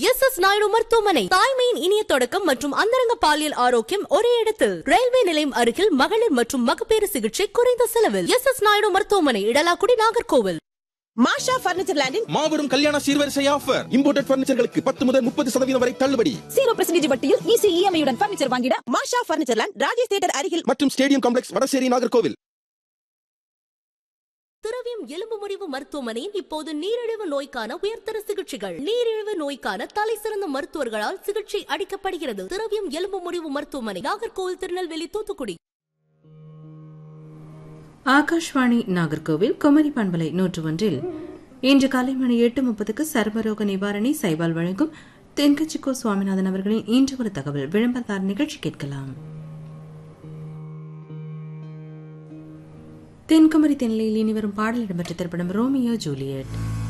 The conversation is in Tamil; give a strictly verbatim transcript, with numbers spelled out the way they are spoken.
எஸ் எஸ் நாயுடு மருத்துவமனை. தாய்மையின் இனிய தொடக்கம் மற்றும் அந்தரங்க பாலியல் ஆரோக்கியம் ஒரே இடத்தில். ரயில்வே நிலையம் அருகில் மகளிர் மற்றும் மகப்பேறு சிகிச்சை குறைந்த செலவில். எஸ் எஸ் நாயுடு மருத்துவமனை, இடலாக்குடி, நாகர்கோவில். மாஷா பர்னிச்சர் லேண்டின் மாபெரும் கல்யாண சீர்வரிசை ஆஃபர். இம்போர்ட்டட் பர்னிச்சர்களுக்கு பத்து முதல் முப்பது சதவீதம் வரை தள்ளுபடி. ஜீரோ பர்சன்டேஜ் வட்டியில் ஈஸி இஎம்ஐ உடன் பர்னிச்சர் வாங்கிட மாஷா பர்னிச்சர் லேண்ட், ராஜேஷ் தியேட்டர் அருகில் மற்றும் ஸ்டேடியம் காம்ப்ளெக்ஸ், வடசேரி, நாகர்கோவில். திரவியம் எலும்பு முறிவு மருத்துவமனையின் இப்போது நீரிழிவு நோய்க்கான உயர்தர சிகிச்சைகள். நீரிழிவு நோய்க்கான தலை சிறந்த மருத்துவர்களால் சிகிச்சை அளிக்கப்படுகிறது. திரவியம் எலும்பு முறிவு மருத்துவமனை, நாகர்கோவில், திருநெல்வேலி, தூத்துக்குடி. ஆகாஷ்வாணி நாகர்கோவில் குமரி பண்பலை நூற்று ஒன்றில் இன்று காலை மணி எட்டு முப்பதுக்கு சர்வரோக நிவாரணி சைபால் வழங்கும் தென்கட்சிக்கோ சுவாமிநாதன் அவர்களின் இன்று ஒரு தகவல் விளம்பரதார நிகழ்ச்சி கேட்கலாம். தென்குமரி தென்னிலையில் இனி வரும் பாடல் இடம்பெற்ற திரைப்படம் ரோமியோ ஜூலியட்.